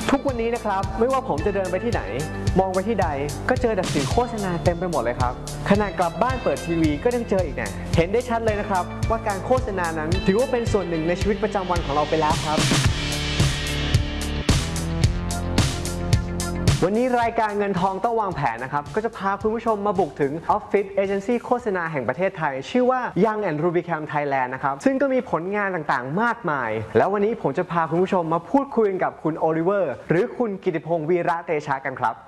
ทุกวันนี้นะครับไม่ว่าผมจะเดินไปที่ไหนมองไปที่ใดก็เจอแต่สื่อโฆษณาเต็มไปหมดเลยครับขณะกลับบ้านเปิดทีวีก็ยังเจออีกเนี่ยเห็นได้ชัดเลยนะครับว่าการโฆษณานั้นถือว่าเป็นส่วนหนึ่งในชีวิตประจำวันของเราไปแล้วครับวันนี้รายการเงินทองต้องวางแผนนะครับก็จะพาคุณผู้ชมมาบุกถึงออฟฟิศเอเจนซี่โฆษณาแห่งประเทศไทยชื่อว่า Young and Rubicam Thailand นะครับซึ่งก็มีผลงานต่างๆมากมายแล้ววันนี้ผมจะพาคุณผู้ชมมาพูดคุยกับคุณโอลิเวอร์หรือคุณกิติพงศ์วีระเตชะกันครับ